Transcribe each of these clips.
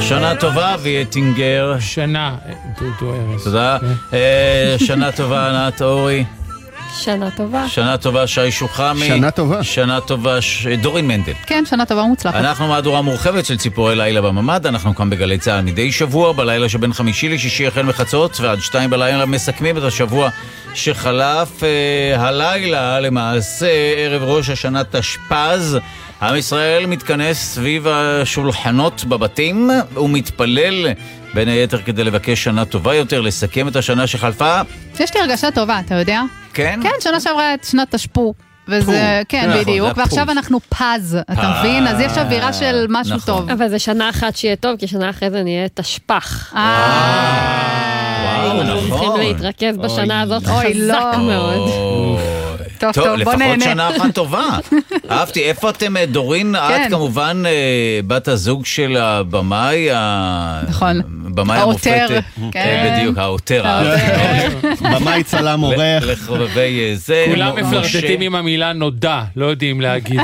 שנה טובה ויטינגר. שנה, דודו ארז. תודה. שנה טובה ענת אורי. שנה טובה. שנה טובה שי שוחמי. שנה טובה. שנה טובה דורין מנדל. כן, שנה טובה מוצלחת. אנחנו מהדורה מורחבת של ציפורי לילה בממד. אנחנו כאן בגלי צהל מדי שבוע, בלילה שבין חמישי לשישי החל מחצות ועד 2 בלילה מסכמים את השבוע שחלף. הלילה למעשה ערב ראש השנה תשפ"ז. עם ישראל מתכנס סביב השולחנות בבתים ומתפלל בין היתר כדי לבקש שנה טובה יותר, לסכם את השנה שחלפה. יש לי הרגשה טובה, אתה יודע? כן? כן, שנה שעברה את שנת תשפ"ו. וזה, כן, בדיוק, ועכשיו אנחנו פז, אתה מבין? אז יש אווירה של משהו טוב. אבל זה שנה אחת שיהיה טוב, כי שנה אחרי זה נהיה תשפ"ח. וואו, נכון. צריכים להתרכז בשנה הזאת חזק מאוד. טוב, בוא לפחות נהנה. שנה אחת טובה. אהבתי, איפה אתם, דורין? את כמובן בת הזוג של הבמאי, נכון. הבמאי המופת. בדיוק, העותר. במאי צלם עורך. לחובבי זה. כולם מפלרטטים עם המילה נודע, לא יודעים להגיד.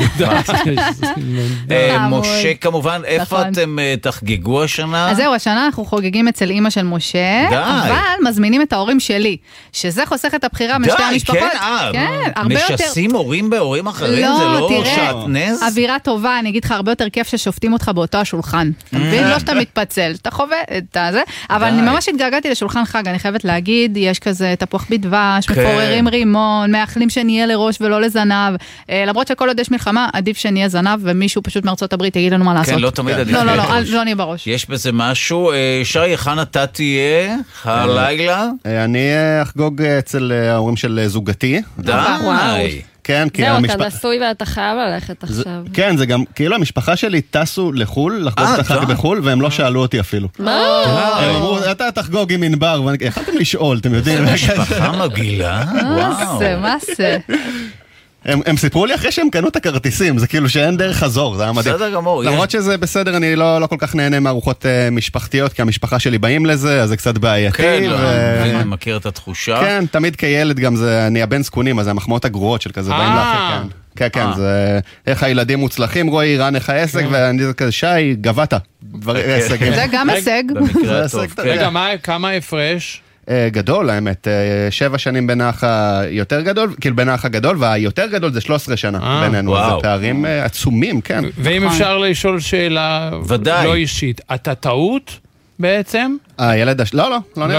משה כמובן, איפה אתם תחגגו השנה? אז זהו, השנה אנחנו חוגגים אצל אמא של משה, אבל מזמינים את ההורים שלי, שזה חוסך את הבחירה משתי המשפחות. כן, משסים הורים בהורים אחרים, זה לא שעטנז? אווירה טובה, אני אגיד לך, הרבה יותר כיף ששופטים אותך באותו השולחן. אתה מבין? לא שאתה מתפצל, אתה חווה את זה. אבל אני ממש התגעגעתי לשולחן חג, אני חייבת להגיד, יש כזה תפוח בדבש, מפוררים רימון, מאחלים שנהיה לראש ולא לזנב. למרות שכל עוד יש מלחמה, עדיף שנהיה זנב, ומישהו פשוט מארצות הברית יגיד לנו מה לעשות. כן, לא תמיד עדיף. לא נהיה בראש. יש בזה משהו. שי, היכן אתה תהיה הלילה? אני אחגוג אצל ההורים של זוגתי. די. כן, כי זהו, אתה נשוי ואתה חייב ללכת עכשיו. כן, זה גם, כאילו המשפחה שלי טסו לחול, לחגוג את החג בחול, והם לא שאלו אותי אפילו. מה? הם אמרו, אתה תחגוג עם ענבר, יכלתם לשאול, אתם יודעים. משפחה מגעילה? מה זה? הם סיפרו לי אחרי שהם קנו את הכרטיסים, זה כאילו שאין דרך חזור, זה היה מדהים. בסדר גמור. למרות שזה בסדר, אני לא כל כך נהנה מארוחות משפחתיות, כי המשפחה שלי באים לזה, אז זה קצת בעייתי. כן, אני מכיר את התחושה. כן, תמיד כילד גם זה, אני הבן זקונים, אז זה המחמאות הגרועות של כזה, באים לאחר, כן. כן, זה איך הילדים מוצלחים, רואי, רן, איך העסק, ואני זה כזה, שי, גבעת. זה גם הישג. במקרה הטוב. רגע, כמה הפרש? גדול, האמת, 7 שנים בין האח היותר גדול, כאילו בין האח הגדול, והיותר גדול זה 13 שנה בינינו, זה פערים עצומים, כן. ואם אפשר לשאול שאלה לא אישית, אתה טעות בעצם? הילד, לא,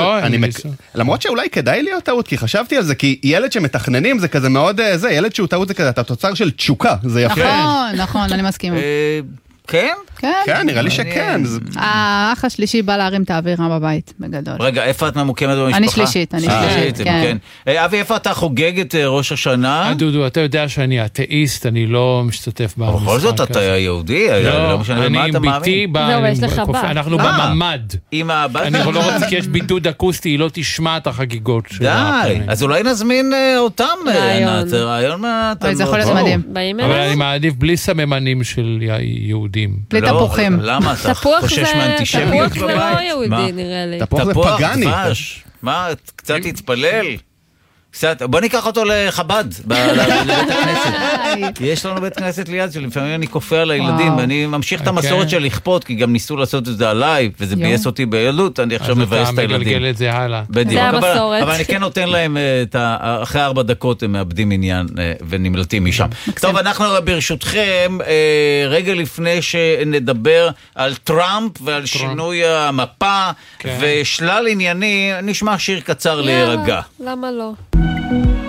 למרות שאולי כדאי להיות טעות, כי חשבתי על זה, כי ילד שמתכננים זה כזה מאוד, ילד שהוא טעות זה כזה, אתה תוצר של תשוקה, זה יפה. נכון, אני מסכימה. כן? כן, נראה לי שכן. האח השלישי בא להרים את האווירה בבית, בגדול. רגע, איפה את ממוקמת במשפחה? אני שלישית, כן. אבי, איפה אתה חוגג את ראש השנה? דודו, אתה יודע שאני אתאיסט, אני לא משתתף במשחק. בכל זאת אתה יהודי, לא משנה במה אתה מאמין. אנחנו בממד. עם הבת? אני לא רוצה, כי יש בידוד אקוסטי, היא לא תשמע את החגיגות שלה. די, אז אולי נזמין אותם. רעיון זה יכול להיות מדהים. אבל אני מעדיף בלי סממנים של יהודים. בלי תפוחים. למה? אתה חושש מאנטישמיות בבית? תפוח זה לא יהודי נראה לי. תפוח זה פגני. מה, קצת תתפלל? בוא ניקח אותו לחב"ד, לבית הכנסת. יש לנו בית כנסת ליד שלפעמים אני כופה על הילדים, ואני ממשיך את המסורת של לכפות, כי גם ניסו לעשות את זה עליי, וזה בייס אותי בילדות, אני עכשיו מבייס את הילדים. אז אתה מגלגל את זה הלאה. בדיוק, אבל אני כן נותן להם, אחרי 4 דקות הם מאבדים עניין ונמלטים משם. טוב, אנחנו ברשותכם, רגע לפני שנדבר על טראמפ ועל שינוי המפה, ושלל עניינים, נשמע שיר קצר להירגע. למה לא?